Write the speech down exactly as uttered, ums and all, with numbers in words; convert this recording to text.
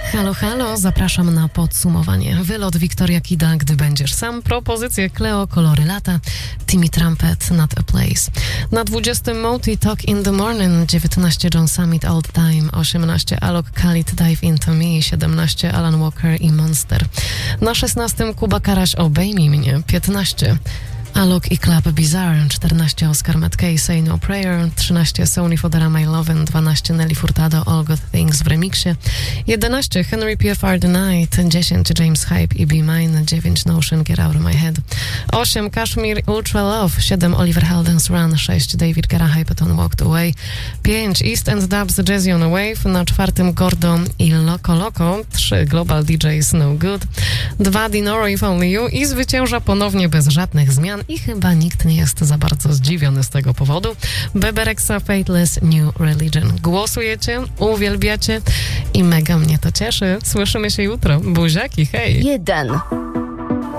Halo, halo, zapraszam na podsumowanie. Wylot Victoria Kida, Gdy będziesz sam. Propozycje Cleo, Kolory lata. Timmy Trumpet, Not a Place. Na dwudziestym Moti, Talk in the Morning. dziewiętnaście John Summit, All the Time. osiemnaście Alok, Khalid, Dive into Me. siedemnaście Alan Walker i Monster. Na szesnastym Kuba Karaś, Obejmij mnie. piętnaście Alok i Club Bizarre. czternaście Oscar Matt Kay, Say No Prayer. trzynaście Sony Fodera My Lovin'. dwanaście Nelly Furtado, All Good Things w remiksie. jedenaście Henry P F R The Night. dziesięć James Hype i Be Mine. dziewięć Notion, Get Out of My Head. osiem Kashmir, Ultra Love. siedem Oliver Heldens, Run. sześć David Guetta, Hypeton, Walked Away. pięć East End Dubs, Jazzy on a Wave. Na czwartym Gordo i Loco Loco. trzy Global D Js, No Good. dwa Dinoro, If Only You. I zwycięża ponownie bez żadnych zmian i chyba nikt nie jest za bardzo zdziwiony z tego powodu. Bebe Rexha, Fateless, New Religion. Głosujecie, uwielbiacie i mega mnie to cieszy. Słyszymy się jutro. Buziaki, hej! Jeden.